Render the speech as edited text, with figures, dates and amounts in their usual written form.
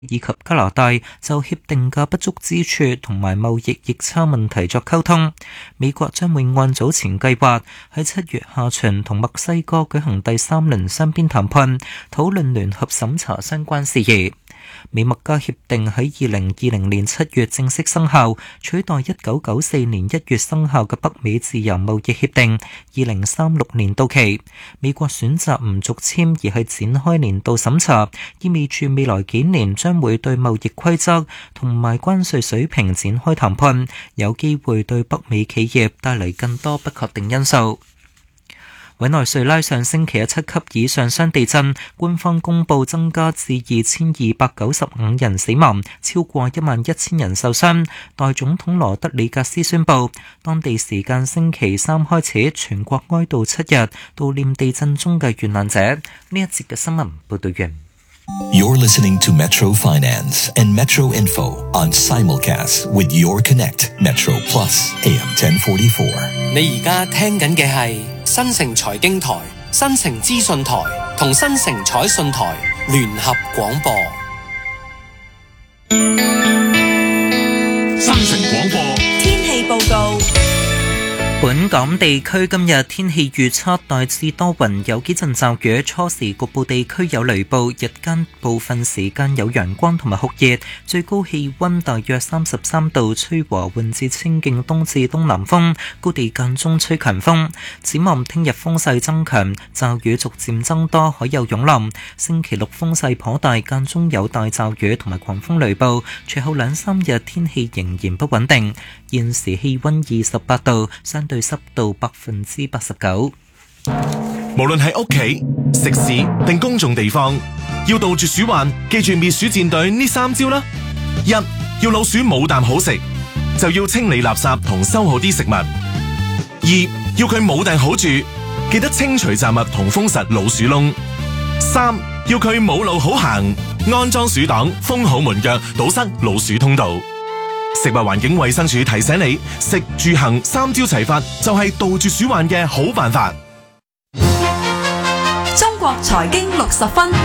以及加拿大就協定嘅不足之處同埋貿易逆差問題作溝通。美國將會按早前計劃喺7月下旬同墨西哥舉行第3輪雙邊談判，討論聯合審查相關事宜。美墨加協定喺2020年7月正式生效，取代1994年1月生效嘅北美自由貿易協定，2036年到期。美國選擇唔續簽而係展開年度審查，意味住未來幾年將會對貿易規則同埋關稅水平展開談判，有機會對北美企業帶嚟更多不確定因素。委內瑞拉上星期嘅7級以上雙地震，官方公佈增加至2295人死亡，超過11000人受傷。代總統羅德里格斯宣布，當地時間星期3開始，全國哀悼7日，悼念地震中嘅遇難者。呢一節嘅新聞報道完。 You're listening to Metro Finance and Metro Info on simulcast with Your Connect Metro Plus AM 1044。 你而家聽緊嘅係新城財經台、新城資訊台同新城彩訊台聯合廣播。 新城廣播天氣報告。 本港地區今日天氣預測大致多雲，有幾陣驟雨，初時局部地區有雷暴，日間部分時間有陽光同埋酷熱，最高氣溫大約33度，吹和緩至清勁東至東南風，高地間中吹強風。展望聽日風勢增強，驟雨逐漸增多，海有湧浪。星期六風勢頗大，間中有大驟雨同埋狂風雷暴，隨後2-3日天氣仍然不穩定。現時氣溫28度，相對濕度89%。 無論係屋企、食肆定公眾地方，要杜絕鼠患，記住滅鼠戰隊呢3招啦。1. 要老鼠冇啖好食，就要清理垃圾同收好啲食物。2. 要佢冇埞好住，記得清除雜物同封實老鼠窿。3. 要佢冇路好行，安裝鼠擋，封好門腳，堵塞老鼠通道。食物環境衛生署提醒你，食住行3招齊發，就係杜絕鼠患嘅好辦法。 中國財經60分。